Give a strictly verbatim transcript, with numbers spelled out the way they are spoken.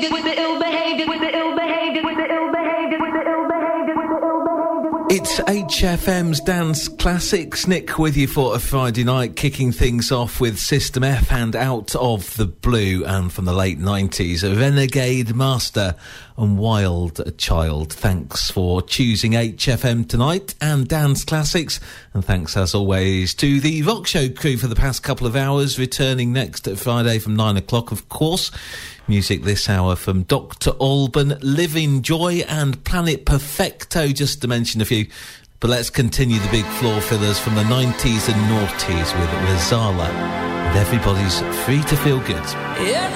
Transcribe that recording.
behavior, with the ill behavior, with the ill behavior, with the ill behavior, with the ill behavior, with the ill behavior. It's H F M's Dance Classics. Nick with you for a Friday night, kicking things off with System F and Out of the Blue, and from the late nineties, Renegade Master and Wild Child. Thanks for choosing H F M tonight and Dance Classics, and thanks as always to the Rock Show crew for the past couple of hours, returning next Friday from nine o'clock, of course. Music this hour from Doctor Alban, Living Joy and Planet Perfecto, just to mention a few. But let's continue the big floor fillers from the nineties and noughties with Razala and Everybody's Free to Feel Good. Yeah.